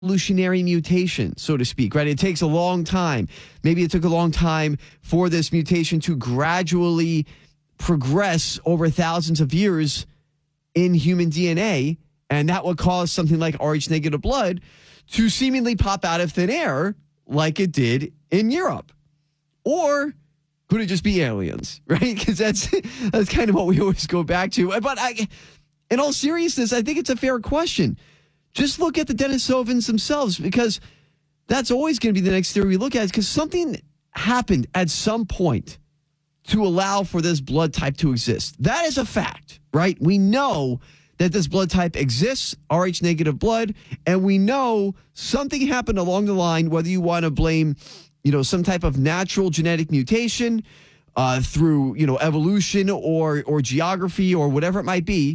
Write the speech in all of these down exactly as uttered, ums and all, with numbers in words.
evolutionary mutation, so to speak, right? It takes a long time. Maybe it took a long time for this mutation to gradually progress over thousands of years in human D N A, and that would cause something like R H negative blood to seemingly pop out of thin air like it did in Europe. Or could it just be aliens, right? Because that's that's kind of what we always go back to. But I, in all seriousness, I think it's a fair question. Just look at the Denisovans themselves, because that's always going to be the next theory we look at, because something happened at some point to allow for this blood type to exist. That is a fact, right? We know that this blood type exists, R H negative blood, and we know something happened along the line, whether you want to blame, you know, some type of natural genetic mutation uh, through, you know, evolution or or geography or whatever it might be.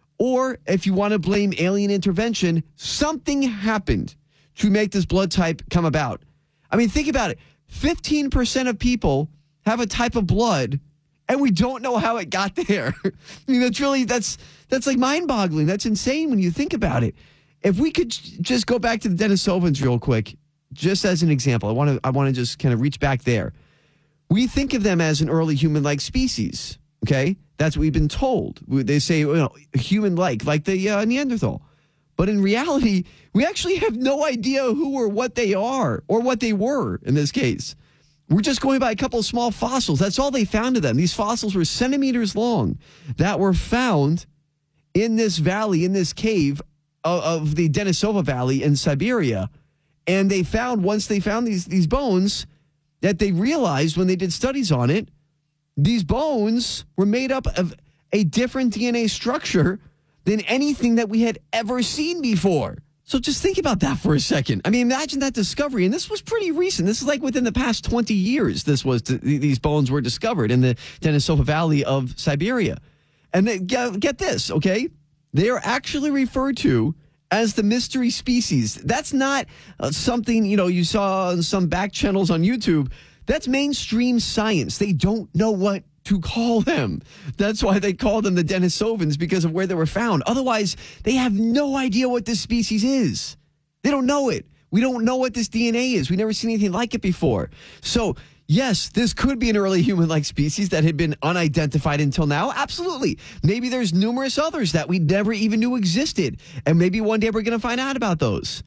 Or if you want to blame alien intervention, something happened to make this blood type come about. I mean, think about it. fifteen percent of people have a type of blood, and we don't know how it got there. I mean, that's really, that's that's like mind-boggling. That's insane when you think about it. If we could just go back to the Denisovans real quick, just as an example, I want to I want to just kind of reach back there. We think of them as an early human-like species, okay? That's what we've been told. They say, you know, human-like, like the uh, Neanderthal. But in reality, we actually have no idea who or what they are, or what they were in this case. We're just going by a couple of small fossils. That's all they found of them. These fossils were centimeters long that were found in this valley, in this cave of, of the Denisova Valley in Siberia. And they found, once they found these, these bones, that they realized when they did studies on it, these bones were made up of a different D N A structure than anything that we had ever seen before. So just think about that for a second. I mean, imagine that discovery. And this was pretty recent. This is like within the past twenty years, this was these bones were discovered in the Denisova Valley of Siberia. And they, get, get this, okay? They are actually referred to as the mystery species. That's not uh, something, you know, you saw on some back channels on YouTube. That's mainstream science. They don't know what to call them. That's why they call them the Denisovans, because of where they were found. Otherwise, they have no idea what this species is. They don't know it. We don't know what this D N A is. We've never seen anything like it before. So, yes, this could be an early human-like species that had been unidentified until now. Absolutely. Maybe there's numerous others that we never even knew existed. And maybe one day we're going to find out about those.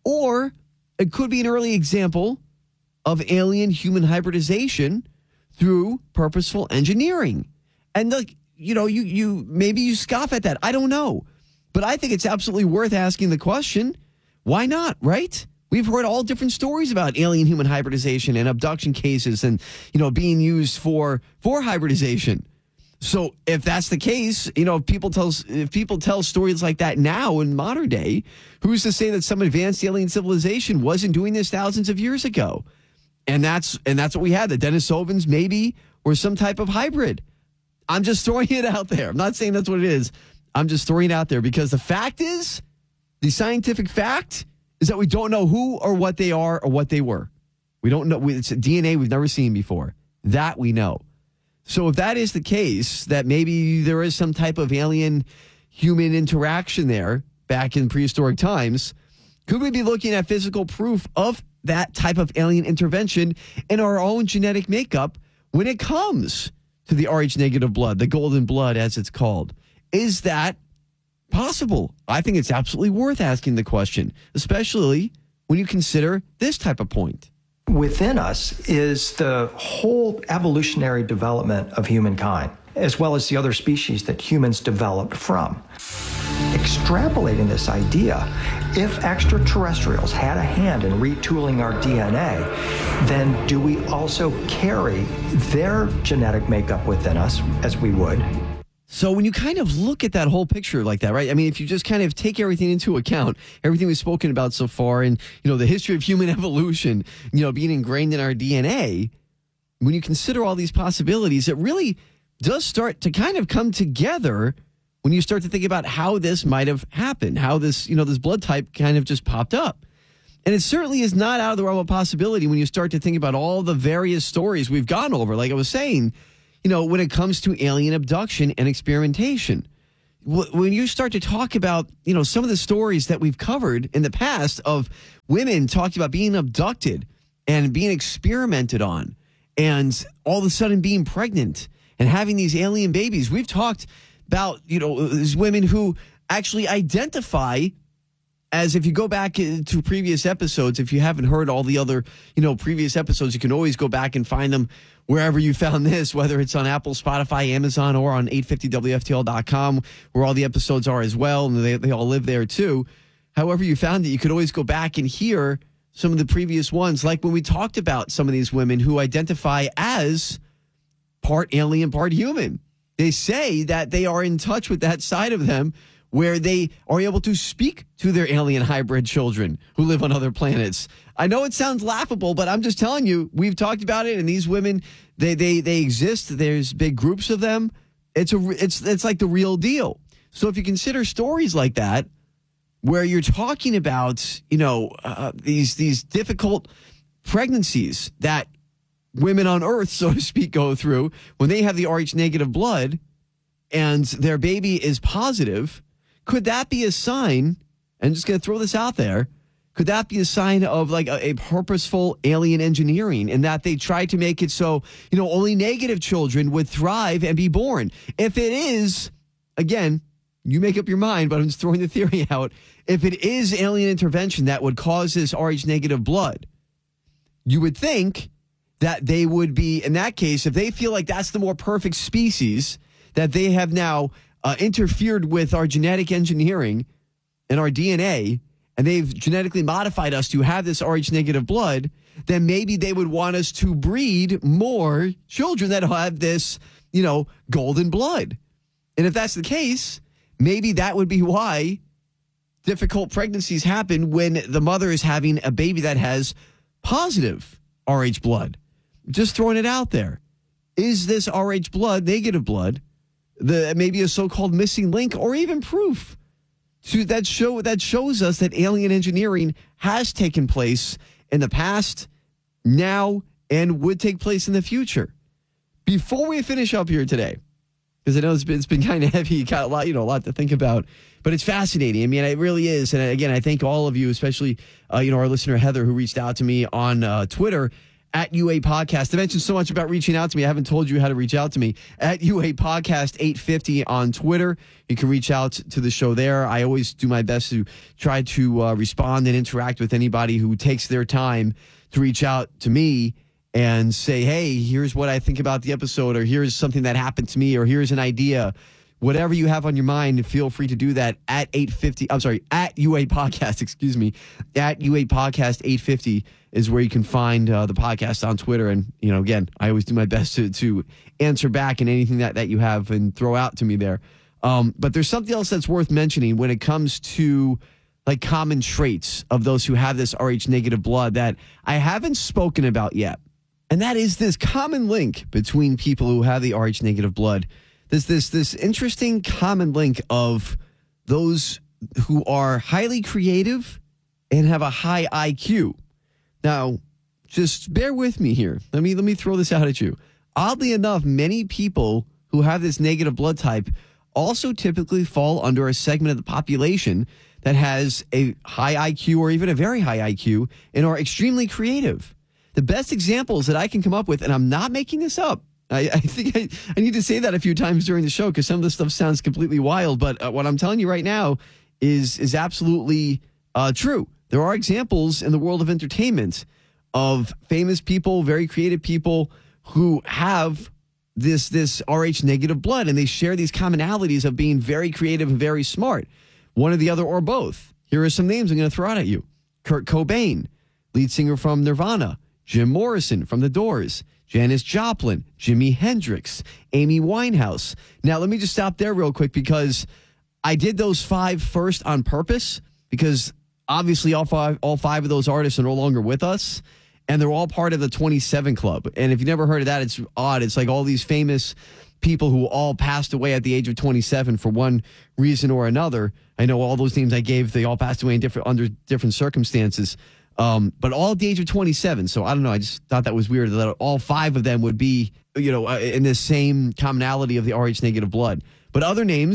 Or it could be an early example of alien-human hybridization through purposeful engineering. And look, you know, you you maybe you scoff at that. I don't know. But I think it's absolutely worth asking the question, why not, right? We've heard all different stories about alien-human hybridization and abduction cases and, you know, being used for for hybridization. So if that's the case, you know, if people tell, if people tell stories like that now in modern day, who's to say that some advanced alien civilization wasn't doing this thousands of years ago? And that's and that's what we had. The Denisovans maybe were some type of hybrid. I'm just throwing it out there. I'm not saying that's what it is. I'm just throwing it out there because the fact is, the scientific fact is that we don't know who or what they are or what they were. We don't know. It's a D N A we've never seen before. That we know. So if that is the case, that maybe there is some type of alien-human interaction there back in prehistoric times, could we be looking at physical proof of that type of alien intervention in our own genetic makeup when it comes to the R H negative blood, the golden blood as it's called? Is that possible? I think it's absolutely worth asking the question, especially when you consider this type of point. Within us is the whole evolutionary development of humankind, as well as the other species that humans developed from. Extrapolating this idea, if extraterrestrials had a hand in retooling our D N A, then do we also carry their genetic makeup within us as we would? So when you kind of look at that whole picture like that, right? I mean, if you just kind of take everything into account, everything we've spoken about so far and, you know, the history of human evolution, you know, being ingrained in our D N A, when you consider all these possibilities, it really does start to kind of come together when you start to think about how this might have happened, how this, you know, this blood type kind of just popped up. And it certainly is not out of the realm of possibility when you start to think about all the various stories we've gone over. Like I was saying, you know, when it comes to alien abduction and experimentation, when you start to talk about, you know, some of the stories that we've covered in the past of women talking about being abducted and being experimented on and all of a sudden being pregnant and having these alien babies, we've talked about, you know, these women who actually identify as, if you go back to previous episodes, if you haven't heard all the other, you know, previous episodes, you can always go back and find them wherever you found this, whether it's on Apple, Spotify, Amazon, or on eight fifty W F T L dot com, where all the episodes are as well, and they, they all live there too. However you found it, you could always go back and hear some of the previous ones, like when we talked about some of these women who identify as part alien, part human. They say that they are in touch with that side of them where they are able to speak to their alien hybrid children who live on other planets. I know it sounds laughable, but I'm just telling you, we've talked about it, and these women, they they they exist. There's big groups of them. It's a it's it's like the real deal. So if you consider stories like that, where you're talking about, you know, uh, these these difficult pregnancies that women on Earth, so to speak, go through when they have the R H negative blood and their baby is positive, could that be a sign, and I'm just going to throw this out there, could that be a sign of like a, a purposeful alien engineering in that they try to make it so, you know, only negative children would thrive and be born? If it is, again, you make up your mind, but I'm just throwing the theory out. If it is alien intervention that would cause this R H negative blood, you would think that they would be, in that case, if they feel like that's the more perfect species, that they have now uh, interfered with our genetic engineering and our D N A, and they've genetically modified us to have this R H negative blood, then maybe they would want us to breed more children that have this, you know, golden blood. And if that's the case, maybe that would be why difficult pregnancies happen when the mother is having a baby that has positive R H blood. Just throwing it out there. Is this R H blood, negative blood, the maybe a so-called missing link or even proof to that show that shows us that alien engineering has taken place in the past, now, and would take place in the future? Before we finish up here today, because I know it's been, it's been kind of heavy, you got a lot, you know, a lot to think about, but it's fascinating. I mean, it really is. And again, I thank all of you, especially, uh, you know, our listener Heather, who reached out to me on uh, Twitter at U A Podcast. I mentioned so much about reaching out to me. I haven't told you how to reach out to me. At U A Podcast eight fifty on Twitter. You can reach out to the show there. I always do my best to try to uh, respond and interact with anybody who takes their time to reach out to me and say, hey, here's what I think about the episode, or here's something that happened to me, or here's an idea. Whatever you have on your mind, feel free to do that at eight fifty. I'm sorry, at U A Podcast, excuse me. At U A Podcast eight fifty is where you can find uh, the podcast on Twitter. And, you know, again, I always do my best to, to answer back in anything that, that you have and throw out to me there. Um, but there's something else that's worth mentioning when it comes to like common traits of those who have this R H negative blood that I haven't spoken about yet. And that is this common link between people who have the R H negative blood. There's this, this interesting common link of those who are highly creative and have a high I Q. Now, just bear with me here. Let me, let me throw this out at you. Oddly enough, many people who have this negative blood type also typically fall under a segment of the population that has a high I Q or even a very high I Q and are extremely creative. The best examples that I can come up with, and I'm not making this up, I, I think I, I need to say that a few times during the show because some of the stuff sounds completely wild, but uh, what I'm telling you right now is, is absolutely uh, true. There are examples in the world of entertainment of famous people, very creative people who have this, this R H negative blood, and they share these commonalities of being very creative and very smart. One or the other or both. Here are some names I'm going to throw out at you. Kurt Cobain, lead singer from Nirvana. Jim Morrison from The Doors. Janis Joplin. Jimi Hendrix. Amy Winehouse. Now, let me just stop there real quick because I did those five first on purpose because obviously all five, all five of those artists are no longer with us, and they're all part of the twenty-seven Club. And if you've never heard of that, it's odd. It's like all these famous people who all passed away at the age of twenty-seven for one reason or another. I know all those names I gave, they all passed away in different under different circumstances. Um, but all at the age of twenty-seven. So I don't know. I just thought that was weird that all five of them would be, you know, uh, in this same commonality of the R H negative blood. But other names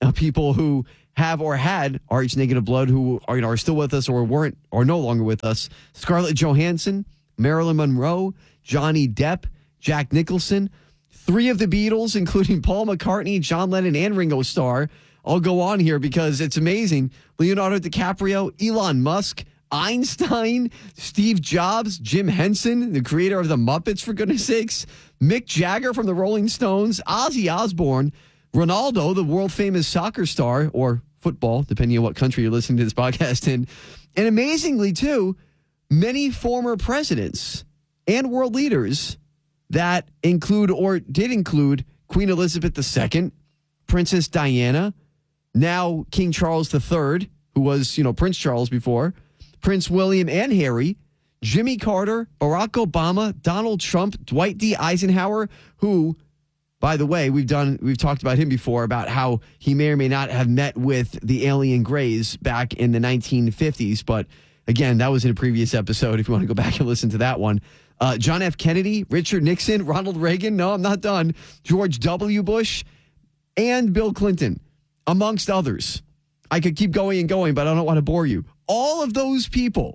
of people who have or had R H negative blood who are, you know, are still with us or weren't or no longer with us. Scarlett Johansson, Marilyn Monroe, Johnny Depp, Jack Nicholson, three of the Beatles, including Paul McCartney, John Lennon, and Ringo Starr. I'll go on here because it's amazing. Leonardo DiCaprio, Elon Musk, Einstein, Steve Jobs, Jim Henson, the creator of the Muppets, for goodness sakes, Mick Jagger from the Rolling Stones, Ozzy Osbourne, Ronaldo, the world-famous soccer star, or football, depending on what country you're listening to this podcast in. And amazingly, too, many former presidents and world leaders that include or did include Queen Elizabeth the Second, Princess Diana, now King Charles the Third, who was, you know, Prince Charles before, Prince William and Harry, Jimmy Carter, Barack Obama, Donald Trump, Dwight D. Eisenhower, who, by the way, we've done we've talked about him before, about how he may or may not have met with the alien Greys back in the nineteen fifties. But again, that was in a previous episode if you want to go back and listen to that one. Uh, John F. Kennedy, Richard Nixon, Ronald Reagan. No, I'm not done. George W. Bush and Bill Clinton, amongst others. I could keep going and going, but I don't want to bore you. All of those people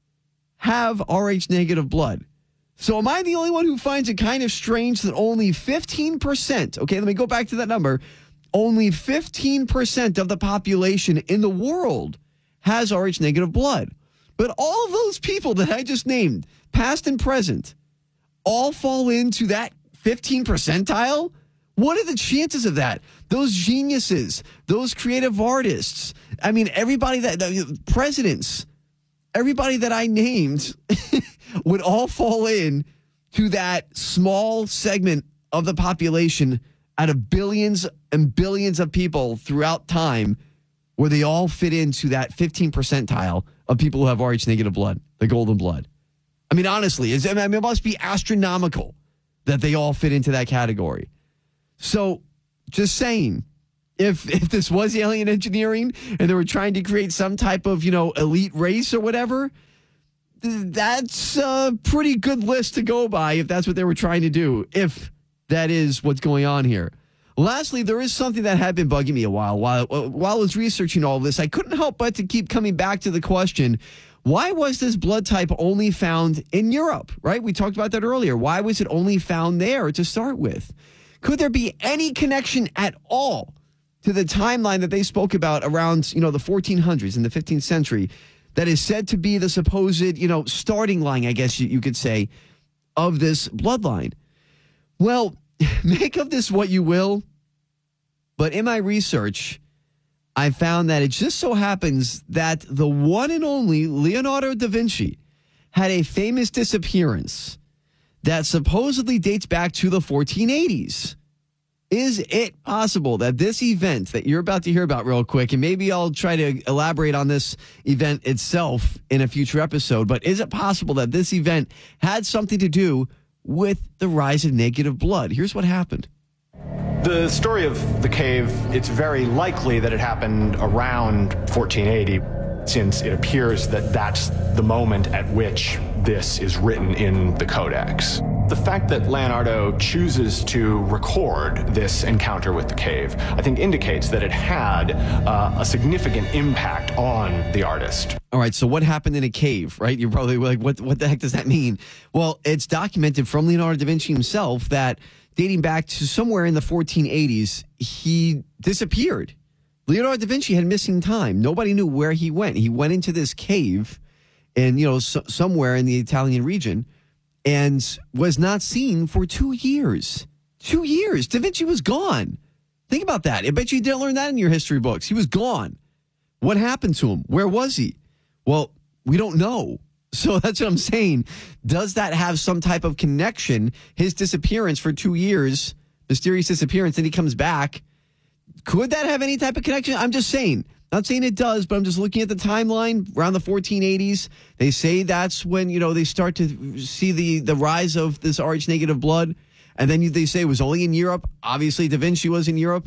have R H negative blood. So am I the only one who finds it kind of strange that only fifteen percent, okay, let me go back to that number, only fifteen percent of the population in the world has R H negative blood. But all of those people that I just named, past and present, all fall into that fifteen percentile? What are the chances of that? Those geniuses, those creative artists, I mean, everybody that, the presidents, everybody that I named would all fall in to that small segment of the population out of billions and billions of people throughout time, where they all fit into that fifteen percentile of people who have R H negative blood, the golden blood. I mean, honestly, it's, I mean, it must be astronomical that they all fit into that category. So just saying, if if this was alien engineering and they were trying to create some type of, you know, elite race or whatever, that's a pretty good list to go by if that's what they were trying to do, if that is what's going on here. Lastly, there is something that had been bugging me a while. While, while I was researching all this, I couldn't help but to keep coming back to the question, why was this blood type only found in Europe, right? We talked about that earlier. Why was it only found there to start with? Could there be any connection at all to the timeline that they spoke about around, you know, the fourteen hundreds in the fifteenth century that is said to be the supposed, you know, starting line, I guess you, you could say, of this bloodline? Well, make of this what you will, but in my research, I found that it just so happens that the one and only Leonardo da Vinci had a famous disappearance that supposedly dates back to the fourteen eighties. Is it possible that this event that you're about to hear about real quick, and maybe I'll try to elaborate on this event itself in a future episode, but is it possible that this event had something to do with the rise of negative blood? Here's what happened. The story of the cave, it's very likely that it happened around fourteen eighty, since it appears that that's the moment at which this is written in the Codex. The fact that Leonardo chooses to record this encounter with the cave, I think, indicates that it had uh, a significant impact on the artist. All right, so what happened in a cave, right? You're probably like, what, what the heck does that mean? Well, it's documented from Leonardo da Vinci himself that dating back to somewhere in the fourteen eighties, he disappeared. Leonardo da Vinci had missing time. Nobody knew where he went. He went into this cave in, you know, so, somewhere in the Italian region and was not seen for two years. Two years. Da Vinci was gone. Think about that. I bet you didn't learn that in your history books. He was gone. What happened to him? Where was he? Well, we don't know. So that's what I'm saying. Does that have some type of connection? His disappearance for two years, mysterious disappearance, and he comes back. Could that have any type of connection? I'm just saying. Not saying it does, but I'm just looking at the timeline around the fourteen eighties. They say that's when, you know, they start to see the, the rise of this R H negative blood. And then they say it was only in Europe. Obviously, Da Vinci was in Europe.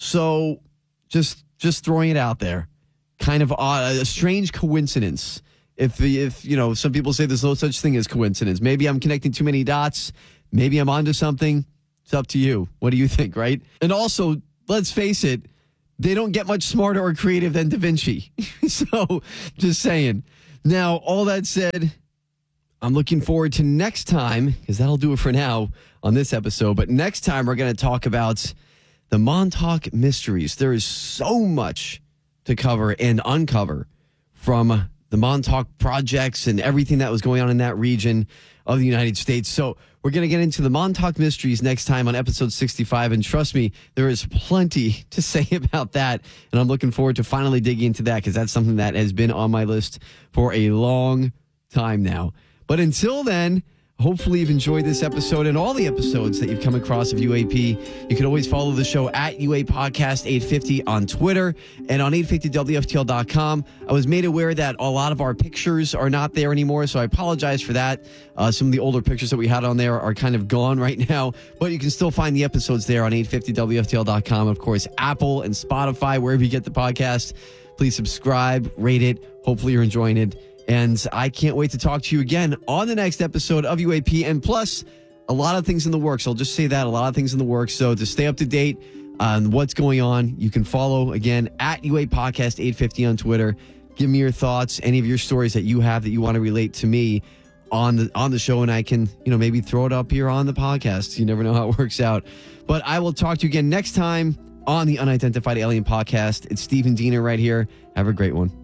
So just just throwing it out there. Kind of odd, a strange coincidence. If, if you know, some people say there's no such thing as coincidence. Maybe I'm connecting too many dots. Maybe I'm onto something. It's up to you. What do you think, right? And also, let's face it, they don't get much smarter or creative than Da Vinci. So, just saying. Now, all that said, I'm looking forward to next time, because that'll do it for now on this episode. But next time, we're going to talk about the Montauk Mysteries. There is so much to cover and uncover from the Montauk projects and everything that was going on in that region of the United States. So we're going to get into the Montauk Mysteries next time on episode sixty-five. And trust me, there is plenty to say about that. And I'm looking forward to finally digging into that, because that's something that has been on my list for a long time now. But until then, hopefully you've enjoyed this episode and all the episodes that you've come across of U A P. You can always follow the show at U A Podcast eight fifty on Twitter and on eight fifty W F T L dot com. I was made aware that a lot of our pictures are not there anymore, so I apologize for that. Uh, some of the older pictures that we had on there are kind of gone right now, but you can still find the episodes there on eight fifty W F T L dot com. Of course, Apple and Spotify, wherever you get the podcast. Please subscribe, rate it. Hopefully you're enjoying it. And I can't wait to talk to you again on the next episode of U A P. And plus, a lot of things in the works. I'll just say that, a lot of things in the works. So to stay up to date on what's going on, you can follow, again, at U A Podcast eight fifty on Twitter. Give me your thoughts, any of your stories that you have that you want to relate to me on the on the show, and I can, you know, maybe throw it up here on the podcast. You never know how it works out. But I will talk to you again next time on the Unidentified Alien Podcast. It's Stephen Diener right here. Have a great one.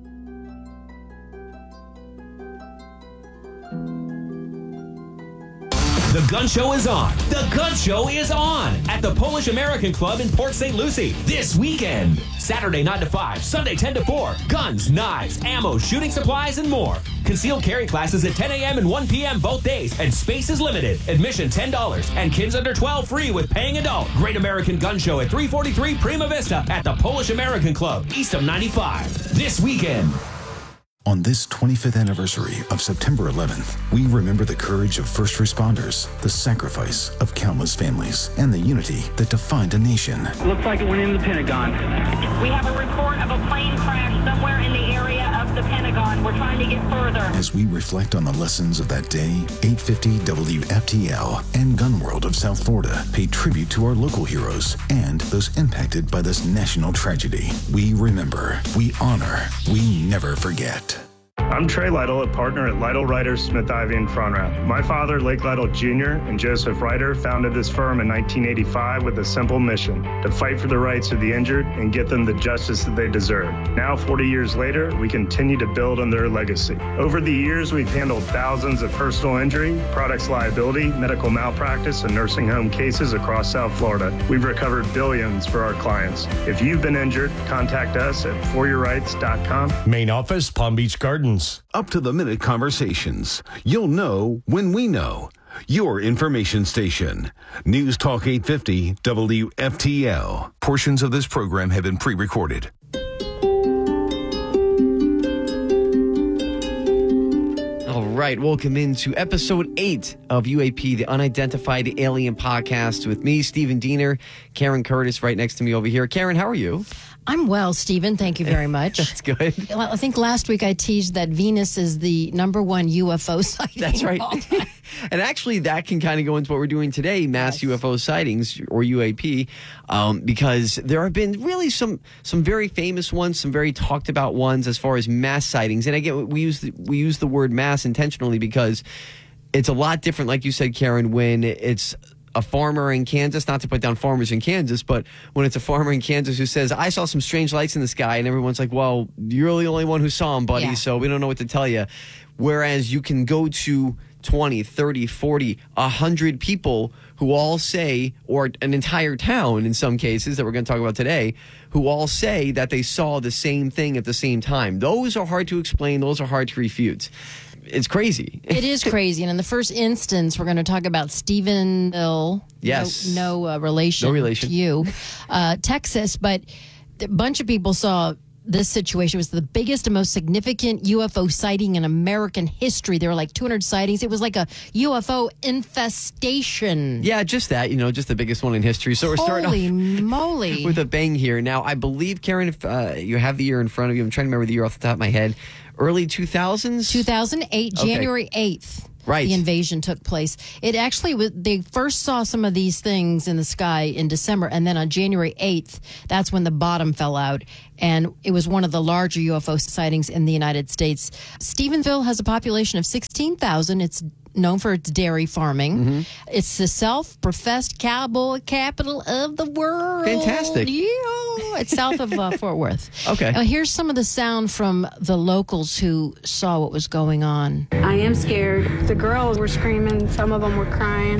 The Gun Show is on. The Gun Show is on at the Polish American Club in Port Saint Lucie this weekend. Saturday nine to five, Sunday ten to four. Guns, knives, ammo, shooting supplies, and more. Concealed carry classes at ten a.m. and one p.m. both days, and space is limited. Admission ten dollars, and kids under twelve free with paying adult. Great American Gun Show at three forty-three Prima Vista at the Polish American Club, east of ninety-five. This weekend. On this twenty-fifth anniversary of September eleventh, we remember the courage of first responders, the sacrifice of countless families, and the unity that defined a nation. Looks like it went into the Pentagon. We have a report of a plane crash somewhere in the area of the Pentagon. We're trying to get further. As we reflect on the lessons of that day, eight fifty W F T L and Gun World of South Florida pay tribute to our local heroes and those impacted by this national tragedy. We remember, we honor, we never forget. I'm Trey Lytle, a partner at Lytle Ryder Smith Ivy in Front Row. My father, Lake Lytle Junior, and Joseph Ryder founded this firm in nineteen eighty-five with a simple mission: to fight for the rights of the injured and get them the justice that they deserve. Now, forty years later, we continue to build on their legacy. Over the years, we've handled thousands of personal injury, products liability, medical malpractice, and nursing home cases across South Florida. We've recovered billions for our clients. If you've been injured, contact us at for your rights dot com. Main office, Palm Beach Gardens. Up to the minute conversations. You'll know when we know. Your information station. News Talk eight fifty W F T L. Portions of this program have been pre-recorded. All right, welcome into episode eight of U A P, the Unidentified Alien Podcast, with me, Stephen Diener, Karen Curtis right next to me over here. Karen, how are you? I'm well, Stephen. Thank you very much. That's good. I think last week I teased that Venus is the number one U F O sighting. That's right. And actually, that can kind of go into what we're doing today, mass yes. U F O sightings, or U A P, um, because there have been really some some very famous ones, some very talked about ones as far as mass sightings. And again, we use the, we use the word mass intentionally because it's a lot different, like you said, Karen, when it's a farmer in Kansas, not to put down farmers in Kansas, but when it's a farmer in Kansas who says, I saw some strange lights in the sky, and everyone's like, well, you're the only one who saw them, buddy, yeah. so we don't know what to tell you. Whereas you can go to twenty, thirty, forty, one hundred people who all say, or an entire town in some cases that we're going to talk about today, who all say that they saw the same thing at the same time. Those are hard to explain. Those are hard to refute. It's crazy. It is crazy. And in the first instance, we're going to talk about Stephenville. Yes. No, no uh, relation, no relation to you. Uh, Texas. But a bunch of people saw this situation. It was the biggest and most significant U F O sighting in American history. There were like two hundred sightings. It was like a U F O infestation. Yeah, just that, you know, just the biggest one in history. So we're starting Holy moly. with a bang here. Now, I believe, Karen, if uh, you have the year in front of you, I'm trying to remember the year off the top of my head. Early two thousands? two thousand eight, January eighth. Right. the invasion took place. It actually was, they first saw some of these things in the sky in December, and then on January eighth, that's when the bottom fell out, and it was one of the larger U F O sightings in the United States. Stephenville has a population of sixteen thousand. It's known for its dairy farming. Mm-hmm. It's the self-professed cowboy capital of the world. Fantastic. Yeah. It's south of uh, Fort Worth. Okay. Now, here's some of the sound from the locals who saw what was going on. I am scared. The girls were screaming. Some of them were crying.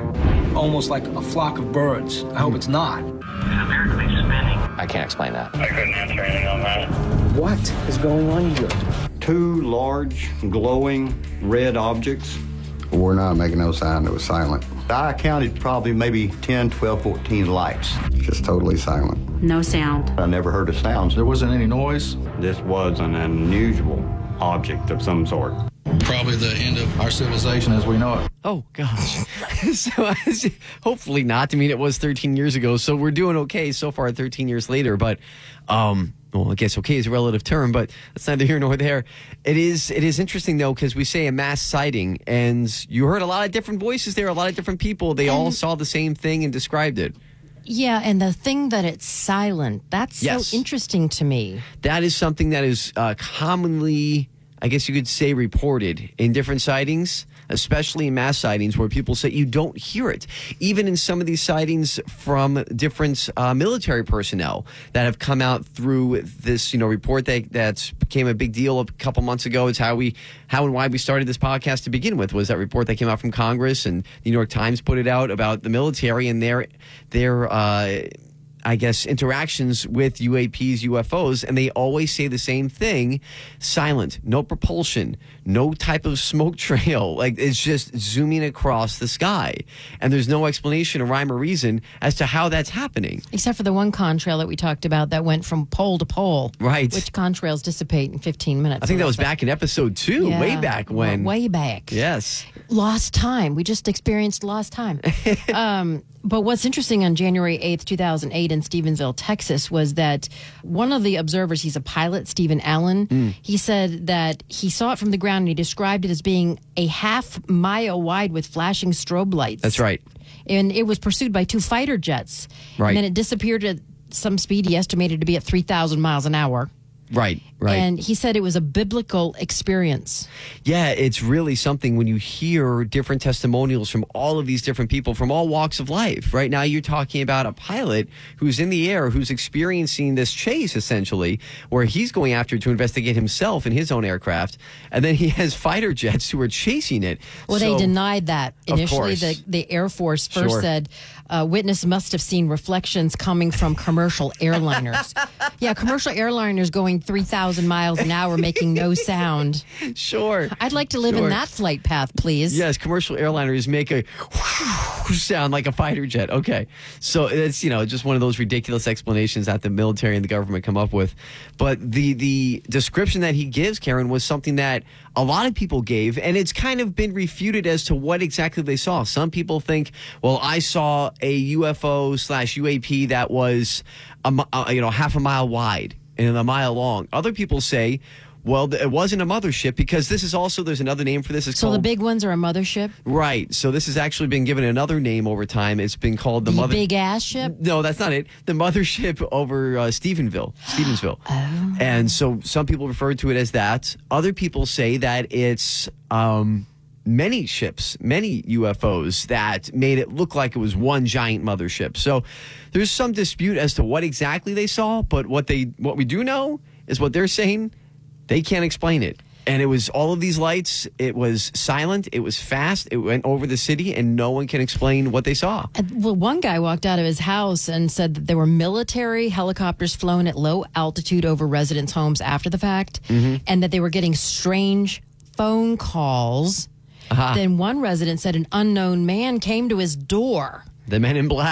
Almost like a flock of birds. I hope it's not. It appeared to be spinning. I can't explain that. I couldn't answer anything on that. What is going on here? Two large, glowing red objects. We're not making no sound. It was silent. I counted probably maybe ten, twelve, fourteen lights. Just totally silent. No sound. I never heard a sound. There wasn't any noise? This was an unusual object of some sort. Probably the end of our civilization as we know it. Oh, gosh. so, hopefully not. I mean, it was thirteen years ago, so we're doing okay so far thirteen years later. But, um, well, I guess okay is a relative term, but that's neither here nor there. It is It is interesting, though, because we say a mass sighting, and you heard a lot of different voices there, a lot of different people. They all saw the same thing and described it. Yeah, and the thing that it's silent, that's Yes. so interesting to me. That is something that is uh, commonly, I guess you could say, reported in different sightings, especially in mass sightings where people say you don't hear it. Even in some of these sightings from different uh, military personnel that have come out through this, you know, report that that's became a big deal a couple months ago. It's how we, how and why we started this podcast to begin with, was that report that came out from Congress, and the New York Times put it out about the military and their, their, uh, I guess, interactions with U A Ps, U F Os, and they always say the same thing: silent, no propulsion, no type of smoke trail. Like, it's just zooming across the sky. And there's no explanation or rhyme or reason as to how that's happening. Except for the one contrail that we talked about that went from pole to pole. Right. Which contrails dissipate in fifteen minutes. I think So that was that's back in episode two, Yeah. way back when. Way back. Yes. Lost time. We just experienced lost time. um, but what's interesting on January eighth, two thousand eight in Stephenville, Texas, was that one of the observers, he's a pilot, Stephen Allen, Mm. he said that he saw it from the ground and he described it as being a half mile wide with flashing strobe lights. That's right. And it was pursued by two fighter jets. Right. And then it disappeared at some speed he estimated to be at three thousand miles an hour. Right, right. And he said it was a biblical experience. Yeah, it's really something when you hear different testimonials from all of these different people from all walks of life. Right now, you're talking about a pilot who's in the air, who's experiencing this chase, essentially, where he's going after to investigate himself in his own aircraft. And then he has fighter jets who are chasing it. Well, So- they denied that. Of Initially, course. the, the Air Force first Sure. said uh, witness must have seen reflections coming from commercial airliners. Yeah, commercial airliners going three thousand miles an hour making no sound. Sure. I'd like to live Sure. in that flight path, please. Yes, commercial airliners make a sound like a fighter jet. Okay. So it's, you know, just one of those ridiculous explanations that the military and the government come up with. But the the description that he gives, Karen, was something that a lot of people gave, and it's kind of been refuted as to what exactly they saw. Some people think, well, I saw a U F O slash U A P that was, a, mi- uh, you know, half a mile wide and a mile long. Other people say, well, th- it wasn't a mothership, because this is also, there's another name for this. It's So called, the big ones are a mothership? right. So this has actually been given another name over time. It's been called the, The mother. big ass ship? No, that's not it. The mothership over uh, Stephenville, Stevensville. Oh. And so some people refer to it as that. Other people say that it's um, many ships, many U F Os that made it look like it was one giant mothership. So there's some dispute as to what exactly they saw, but what they what we do know is what they're saying. They can't explain it. And it was all of these lights. It was silent. It was fast. It went over the city, and no one can explain what they saw. Uh, Well, one guy walked out of his house and said that there were military helicopters flown at low altitude over residents' homes after the fact, Mhm. and that they were getting strange phone calls. Aha. Then one resident said an unknown man came to his door. The Men in Black.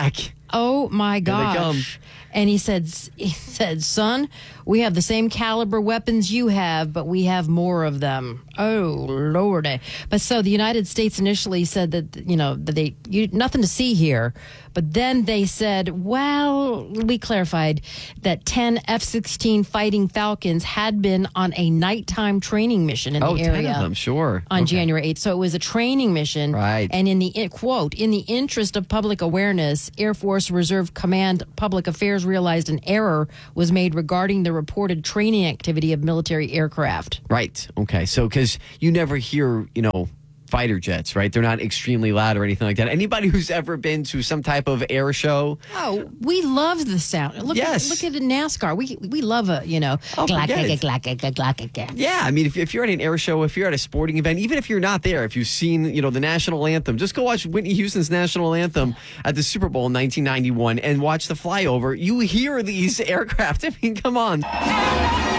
Oh my Here they come. gosh. And he said, he said, son, we have the same caliber weapons you have, but we have more of them. Oh, Lordy. But so the United States initially said that, you know, that they, you, nothing to see here. But then they said, well, we clarified that ten F sixteen Fighting Falcons had been on a nighttime training mission in Oh, the ten area. of them, sure. On Okay. January eighth. So it was a training mission. Right. And in the, in, quote, in the interest of public awareness, Air Force Reserve Command Public Affairs realized an error was made regarding the reported training activity of military aircraft. Right. Okay. So, because you never hear, you know, fighter jets, right? They're not extremely loud or anything like that. Anybody who's ever been to some type of air show, Oh, we love the sound. Look, Yes. at, look at NASCAR. We we love a, you know, Oh, glack, forget glack, it. glack, glack, glack, glack, glack. yeah, I mean, if, if you're at an air show, if you're at a sporting event, even if you're not there, if you've seen, you know, the national anthem, just go watch Whitney Houston's national anthem at the Super Bowl in nineteen ninety-one and watch the flyover. You hear these aircraft. I mean, come on.